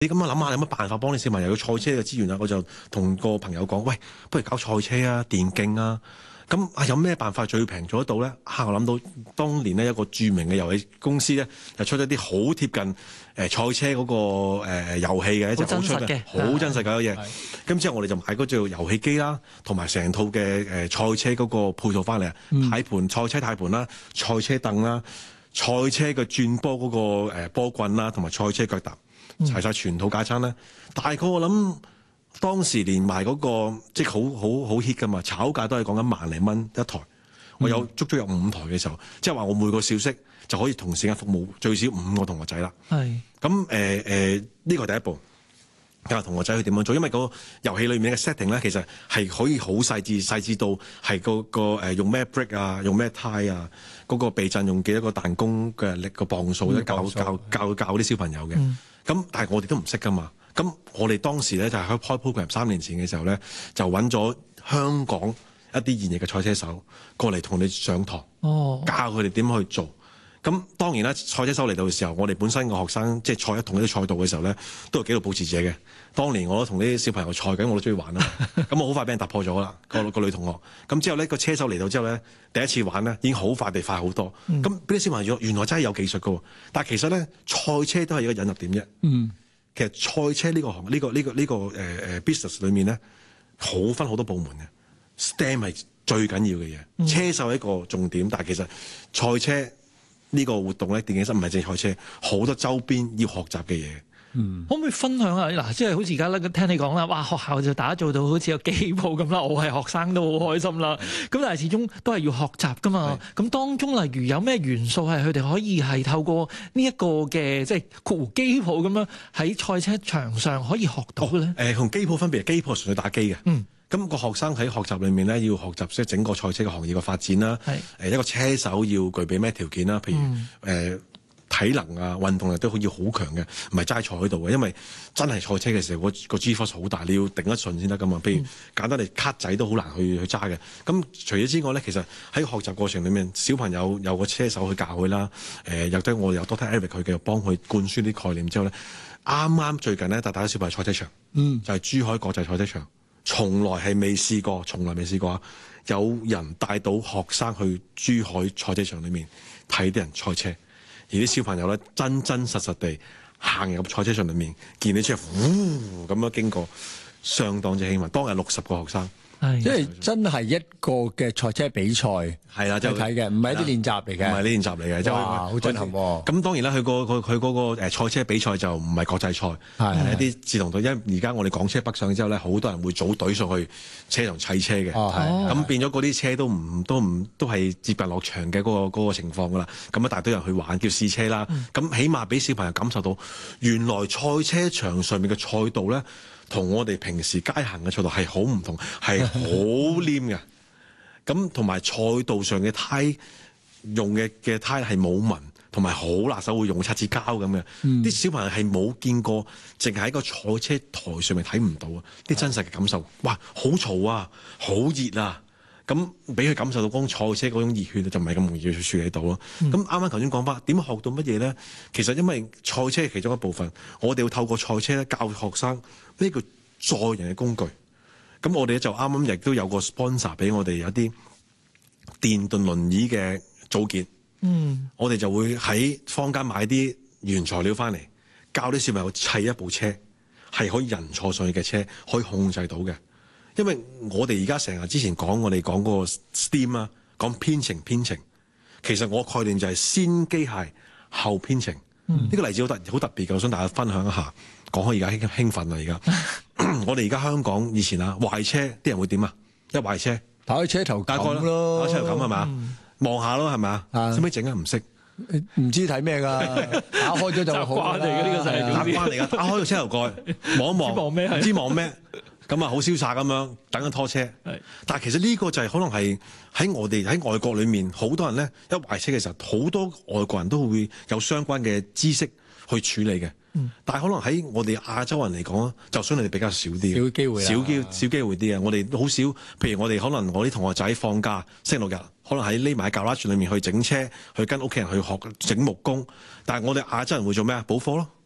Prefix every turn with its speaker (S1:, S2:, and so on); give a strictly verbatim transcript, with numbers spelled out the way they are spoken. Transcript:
S1: 你咁樣諗下有乜辦法幫你小朋友有賽車嘅資源啊？我就同個朋友講：喂，不如搞賽車啊、電競啊。咁啊，有咩辦法最平做得到咧？啊，我諗到當年呢，一個著名嘅遊戲公司咧，就出咗啲好貼近誒賽車嗰個誒遊戲嘅一隻好出嘅好真實嘅嘢。咁之後我哋就買嗰隻遊戲機啦，同埋成套嘅誒賽車嗰個配套翻嚟啊，軚盤、賽車軚盤啦、賽車凳啦、賽車嘅轉波嗰個誒波棍啦，同埋賽車腳踏，齊晒全套架撐咧。大概我諗。當時連埋嗰、那個即係好好好 hit 噶嘛，炒價都係講緊萬零蚊一台。嗯、我有足足有五台嘅時候，即係話我每個小息就可以同時間服務最少五個同學仔啦。係咁誒誒，呢個係第一步。教同學仔去點樣做？因為個遊戲裏面嘅 setting 咧，其實係可以好細緻，細緻到係個個誒用咩 brake 啊，用咩胎啊，嗰、那個避震用幾多個彈弓嘅力個磅數咧，教教教教啲小朋友嘅。咁、嗯、但係我哋都唔識噶嘛。咁我哋當時咧就係開開 program 三年前嘅時候咧，就揾咗香港一啲現役嘅賽車手過嚟同你上堂，哦、教佢哋點去做。咁當然啦，賽車手嚟到嘅時候，我哋本身個學生即係賽一同一啲賽道嘅時候咧，都有紀錄保持者嘅。當年我都同啲小朋友賽緊，我都中意玩啦。咁我好快俾人突破咗啦，個個女同學。咁之後呢個車手嚟到之後咧，第一次玩咧已經好快地快好多。咁俾啲小朋友原來真係有技術㗎，但係其實咧賽車都係一個引入點啫。嗯。其實賽車呢個行呢、呢個呢、呢個呢、呢個誒誒、呃、business 裏面咧，好分好多部門嘅 ，STEM 係最緊要嘅嘢，嗯、車手係一個重點，但係其實賽車呢個活動咧，電競室唔係淨係賽車，好多周邊要學習嘅嘢。嗯，可唔可以分享下嗱？即係好似而家咧，聽你講啦，哇！學校就打造到好似有機鋪咁啦，我係學生都好開心啦。咁但係始終都係要學習噶嘛。咁當中例如有咩元素係佢哋可以係透過呢一個嘅即係括弧機鋪咁樣喺賽車場上可以學到咧？誒、哦，同、呃、機鋪分別，機鋪純粹打機嘅。嗯。咁個學生喺學習裏面咧，要學習即係整個賽車嘅行業嘅發展啦。係。誒，一個車手要具備咩條件啦？譬如誒。嗯呃體能啊，運動力都要好強嘅，唔係齋坐喺度嘅。因為真係賽車嘅時候，個個 G-force 好大，你要頂得順先得噶嘛。譬如簡單嚟卡仔都好難去去揸嘅。咁除咗之外咧，其實喺學習過程裏面，小朋友有個車手去教佢啦。誒、呃，有得我有多睇 Eric 佢嘅，幫佢灌輸啲概念之後咧，啱啱最近咧帶帶啲小朋友賽車場，嗯，就係珠海國際賽車場，從來係未試過，從來未試過有人帶到學生去珠海賽車場裏面睇啲人賽車。而啲小朋友咧，真真實實地行入賽車場裏面，見到車呼咁樣經過，相當之興奮。當日六十個學生。即係真係一個嘅賽車比賽，係啦，就睇嘅，唔係一啲練習嚟嘅，唔係練習嚟嘅，就好震撼喎。咁當然啦，佢個佢佢嗰個誒賽車比賽就唔係國際賽，係一啲志同隊。因為而家我哋港車北上之後咧，好多人會組隊上去車場砌車嘅，咁變咗嗰啲車都唔都唔都係接近落場嘅嗰個嗰個情況㗎啦。咁一大堆人去玩，叫試車啦。咁起碼俾小朋友感受到，原來賽車場上面嘅賽道咧，同我哋平時街行嘅賽道係好唔同，係好黏嘅。咁同埋賽道上嘅胎用嘅嘅胎係冇紋，同埋好辣手，會用擦紙膠咁嘅。啲、嗯、小朋友係冇見過，淨係喺個賽車台上面睇唔到啊！啲真實嘅感受，哇，好嘈啊，好熱啊！咁俾佢感受到嗰種賽車嗰種熱血，就唔係咁容易去處理到咯。咁啱啱頭先講翻點學到乜嘢咧？其實因為賽車係其中一部分，我哋要透過賽車咧教學生呢個載人嘅工具。咁我哋咧就啱啱亦都有個 sponsor 俾我哋有啲電動輪椅嘅組件。嗯，我哋就會喺坊間買啲原材料翻嚟，教啲小朋友砌一部車，係可以人坐上去嘅車，可以控制到嘅。因為我哋而家成日之前講我哋講嗰個 STEAM 啊，講編程編程，其實我概念就係先機械後編程。呢、嗯、個例子好特好特別嘅，我想大家分享一下。講開而家興興奮啦，而家我哋而家香港以前啊壞車啲人會點啊？一壞車
S2: 打開車頭冚咯，
S1: 打車頭冚係嘛？望下咯係咪？使唔使整啊？唔識，
S2: 唔知睇咩㗎？打開咗就好啦。習慣嚟嘅呢個就係
S1: 習慣嚟㗎。打開個車頭蓋望一望，望咩？唔知望咩？咁啊好瀟灑咁樣等緊拖車。但係其實呢個就係可能係喺我哋喺外國裏面，好多人咧一壞車嘅時候，好多外國人都會有相關嘅知識去處理嘅。嗯、但係可能喺我哋亞洲人嚟講，就相對比較少啲，
S2: 少機會，
S1: 少機少機會啲啊！我哋好少，譬如我哋可能我啲同學仔放假星期六日，可能喺匿埋喺 garage 裏面去整車，去跟屋企人去學整木工。但係我哋亞洲人會做咩啊？補課咯。